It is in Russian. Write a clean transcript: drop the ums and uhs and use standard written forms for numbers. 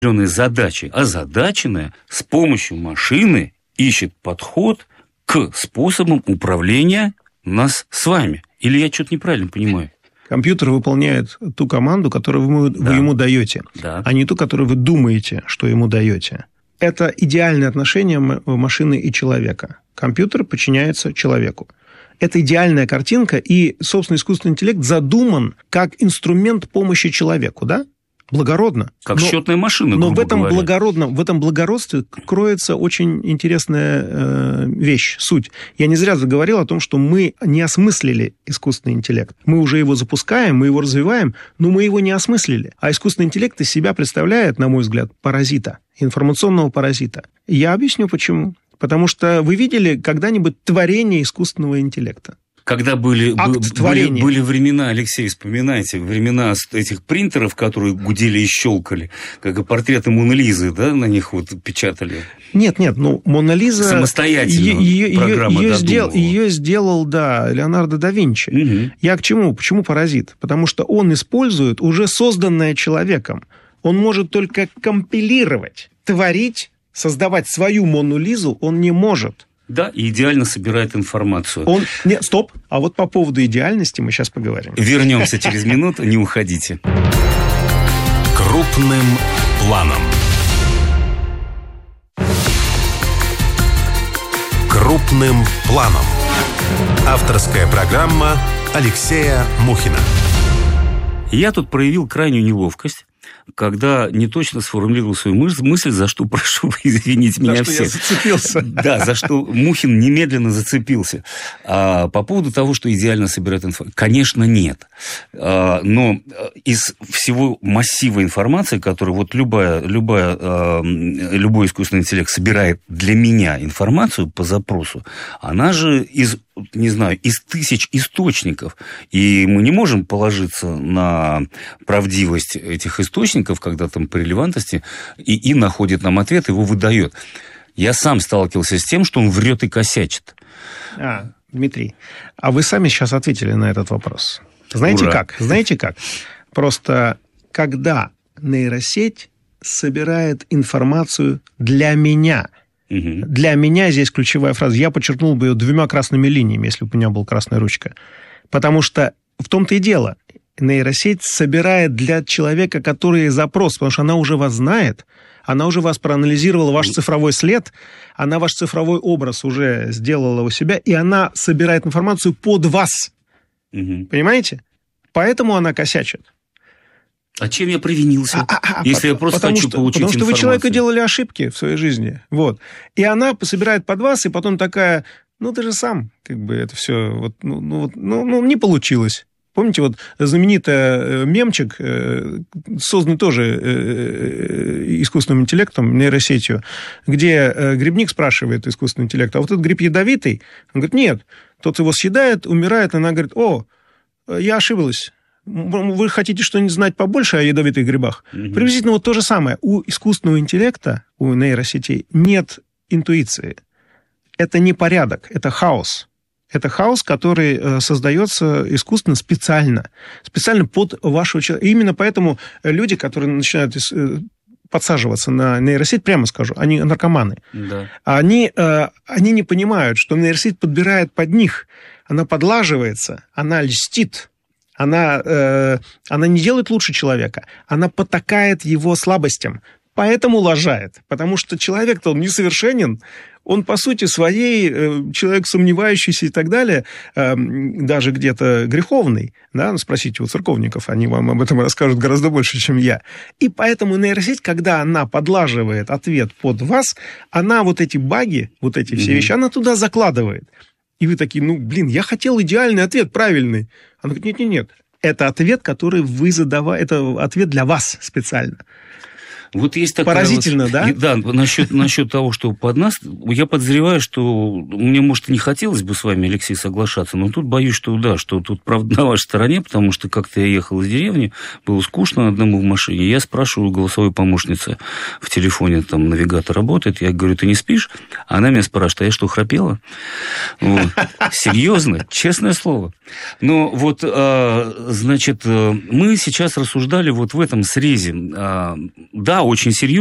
определенной задачей, озадаченная с помощью машины ищет подход к способам управления нас с вами. Или я что-то неправильно понимаю? Компьютер выполняет ту команду, которую вы ему даете, а не ту, которую вы думаете, что ему даете. Это идеальное отношение машины и человека. Компьютер подчиняется человеку. Это идеальная картинка, и, собственно, искусственный интеллект задуман как инструмент помощи человеку, да? Благородно. Как счетная машина, но в этом говоря. благородстве кроется очень интересная вещь, суть. Я не зря заговорил о том, что мы не осмыслили искусственный интеллект. Мы уже его запускаем, мы его развиваем, но мы его не осмыслили. А искусственный интеллект из себя представляет, на мой взгляд, паразита, информационного паразита. Я объясню, почему. Потому что вы видели когда-нибудь творение искусственного интеллекта? Когда были времена, Алексей, вспоминайте, времена этих принтеров, которые гудели и щелкали, как и портреты Моны Лизы, да, на них вот печатали. Нет, Мона Лиза... Самостоятельно программа додумывала. Ее сделал, Леонардо да Винчи. Угу. Я к чему? Почему паразит? Потому что он использует уже созданное человеком. Он может только компилировать, творить, создавать свою Мону Лизу он не может. Да, и идеально собирает информацию. Стоп, а вот по поводу идеальности мы сейчас поговорим. Вернемся через минуту, не уходите. Крупным планом. Крупным планом. Авторская программа Алексея Мухина. Я тут проявил крайнюю неловкость, когда не точно сформулировал свою мысль, за что прошу извинить меня всех. За что я зацепился. Да, за что Мухин немедленно зацепился. По поводу того, что идеально собирает информацию. Конечно, нет. Но из всего массива информации, которую вот любой искусственный интеллект собирает для меня информацию по запросу, она же из тысяч источников. И мы не можем положиться на правдивость этих источников, когда там по релевантности, и находит нам ответ, его выдает. Я сам сталкивался с тем, что он врет и косячит. Дмитрий, а вы сами сейчас ответили на этот вопрос. Знаете как? Просто когда нейросеть собирает информацию для меня. Угу. Для меня здесь ключевая фраза. Я подчеркнул бы ее 2 красными линиями, если бы у меня была красная ручка. Потому что в том-то и дело. Нейросеть собирает для человека, который запрос, потому что она уже вас знает, она уже вас проанализировала, ваш цифровой след, она ваш цифровой образ уже сделала у себя, и она собирает информацию под вас. Угу. Понимаете? Поэтому она косячит. А чем я провинился, если я просто хочу получить информацию? Потому что вы человека делали ошибки в своей жизни. Вот. И она собирает под вас, и потом такая, ты же сам, это все, не получилось. Помните, вот знаменитый мемчик, созданный тоже искусственным интеллектом, нейросетью, где грибник спрашивает искусственный интеллект, а вот этот гриб ядовитый? Он говорит, нет. Тот его съедает, умирает, она говорит, я ошиблась. Вы хотите что-нибудь знать побольше о ядовитых грибах? Угу. Приблизительно вот то же самое. У искусственного интеллекта, у нейросетей нет интуиции. Это не порядок, это хаос. Это хаос, который создается искусственно специально под вашего человека. И именно поэтому люди, которые начинают подсаживаться на нейросеть, прямо скажу, они наркоманы. Да. Они не понимают, что нейросеть подбирает под них. Она подлаживается, она льстит. Она не делает лучше человека, она потакает его слабостям, поэтому лажает. Потому что человек-то, он несовершенен, он, по сути своей, человек сомневающийся и так далее, даже где-то греховный. Да? Спросите у церковников, они вам об этом расскажут гораздо больше, чем я. И поэтому нейросеть, когда она подлаживает ответ под вас, она вот эти баги, вот эти все вещи, она туда закладывает. И вы такие, я хотел идеальный ответ, правильный. Она говорит, нет, это ответ, который вы задаваете, это ответ для вас специально. Вот есть такая поразительно, да? Да, насчет того, что под нас, я подозреваю, что мне, может, и не хотелось бы с вами, Алексей, соглашаться, но тут боюсь, что тут правда на вашей стороне, потому что как-то я ехал из деревни, было скучно одному в машине, я спрашиваю голосовой помощницы в телефоне, там навигатор работает, я говорю, ты не спишь? Она меня спрашивает, а я что, храпела? Серьезно, честное слово. Но вот, значит, мы сейчас рассуждали вот в этом срезе. Да, да, очень серьезно.